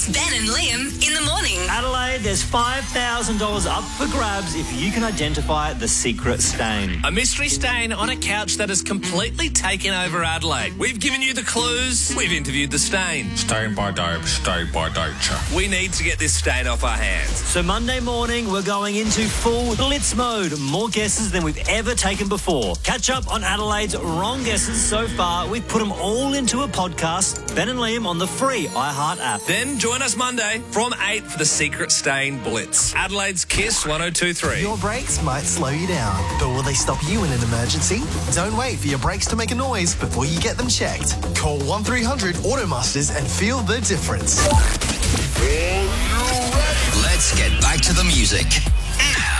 It's Ben and Liam in the morning. Adelaide, there's $5,000 up for grabs if you can identify the secret stain. A mystery stain on a couch that has completely taken over Adelaide. We've given you the clues. We've interviewed the stain. Stain by nature. We need to get this stain off our hands. So Monday morning, we're going into full blitz mode. More guesses than we've ever taken before. Catch up on Adelaide's wrong guesses so far. We've put them all into a podcast. Ben and Liam on the free iHeart app. Then join us Monday from 8 for the Secret Stain Blitz. Adelaide's Kiss 102.3. Your brakes might slow you down, but will they stop you in an emergency? Don't wait for your brakes to make a noise before you get them checked. Call 1300 Automasters and feel the difference. Let's get back to the music. Now,